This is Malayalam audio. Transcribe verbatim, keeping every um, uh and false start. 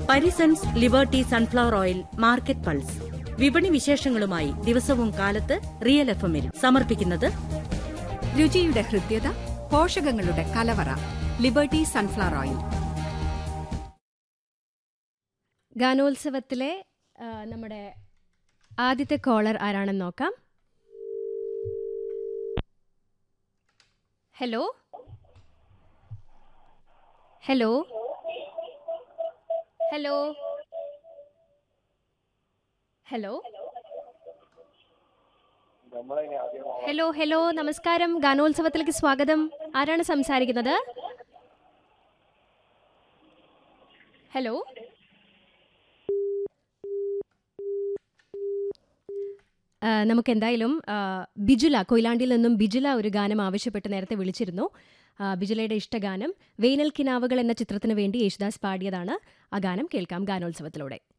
Parisons liberty sunflower oil market pulse. വിപണി വിശേഷങ്ങളുമായി ദിവസവും കാലത്ത് റിയൽ എഫ് എമ്മിൽ സമർപ്പിക്കുന്നത് രുചിയുടെ ഹൃദ്യത, പോഷകങ്ങളുടെ കലവറ. Liberty sunflower oil. ഗാനോത്സവത്തിലെ ആ, നമ്മുടെ ആദ്യത്തെ കോളർ ആരാണെന്ന് നോക്കാം. Hello hello hello hello hello hello നമസ്കാരം. ഗാനോത്സവത്തിലേക്ക് സ്വാഗതം. ആരാണ് സംസാരിക്കുന്നത്? ഹലോ ആ, നമുക്ക് എന്തായാലും ആ, ബിജുല കൊയിലാണ്ടിയിൽ നിന്നും ബിജുല ഒരു ഗാനം ആവശ്യപ്പെട്ട് നേരത്തെ വിളിച്ചിരുന്നു. ആ, ബിജുലയുടെ ഇഷ്ടഗാനം വേനൽ കിനാവുകൾ എന്ന ചിത്രത്തിന് വേണ്ടി യേശുദാസ് പാടിയതാണ്. ആ ഗാനം കേൾക്കാം ഗാനോത്സവത്തിലൂടെ.